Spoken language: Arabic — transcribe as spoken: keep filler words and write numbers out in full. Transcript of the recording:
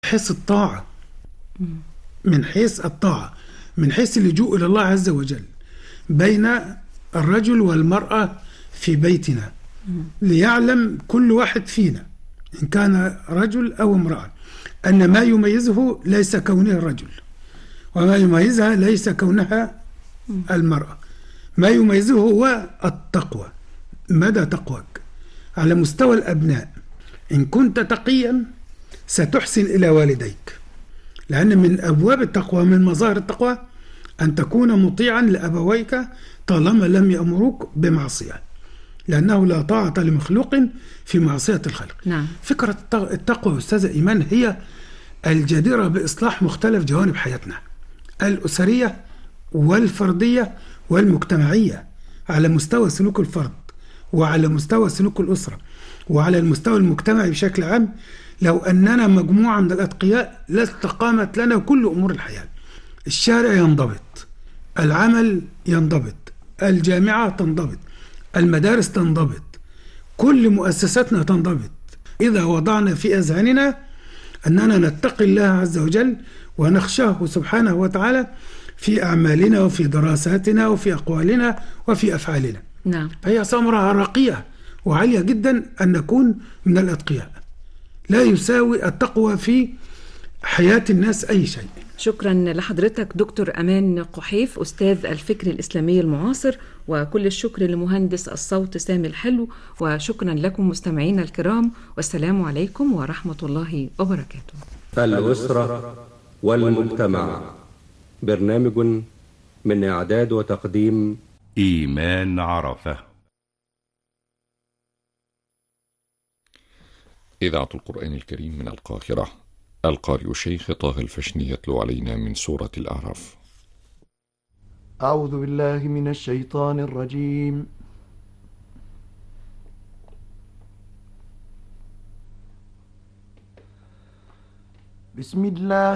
حيث الطاعة، من حيث الطاعة، من حيث اللجوء إلى الله عز وجل بين الرجل والمرأة في بيتنا، ليعلم كل واحد فينا إن كان رجل أو امرأة أن ما يميزه ليس كونه الرجل، وما يميزها ليس كونها المرأة. ما يميزه هو التقوى، مدى تقواك على مستوى الأبناء. إن كنت تقيا ستحسن إلى والديك، لأن من أبواب التقوى، من مظاهر التقوى أن تكون مطيعا لأبويك طالما لم يأمروك بمعصية، لأنه لا طاعة لمخلوق في معصية الخلق. نعم. فكرة التقوى أستاذة إيمان هي الجديرة بإصلاح مختلف جوانب حياتنا الأسرية والفردية والمجتمعية، على مستوى سلوك الفرد وعلى مستوى سلوك الأسرة وعلى المستوى المجتمعي بشكل عام. لو أننا مجموعة من الأتقياء لاستقامت لنا كل أمور الحياة. الشارع ينضبط، العمل ينضبط، الجامعة تنضبط، المدارس تنضبط، كل مؤسساتنا تنضبط إذا وضعنا في أذهاننا أننا نتقي الله عز وجل ونخشاه سبحانه وتعالى في أعمالنا وفي دراساتنا وفي أقوالنا وفي أفعالنا. نعم. هي ثمرة راقية وعالية جدا أن نكون من الأتقياء. لا يساوي التقوى في حياة الناس أي شيء. شكرا لحضرتك دكتور أمان قحيف، أستاذ الفكر الإسلامي المعاصر، وكل الشكر لمهندس الصوت سامي الحلو، وشكرا لكم مستمعينا الكرام، والسلام عليكم ورحمة الله وبركاته. الأسرة والمجتمع، برنامج من إعداد وتقديم إيمان عرفة. إذاعة القرآن الكريم من القاهرة، القارئ الشيخ طه الفشني يتلو علينا من سورة الأعراف. أعوذ بالله من الشيطان الرجيم. بسم الله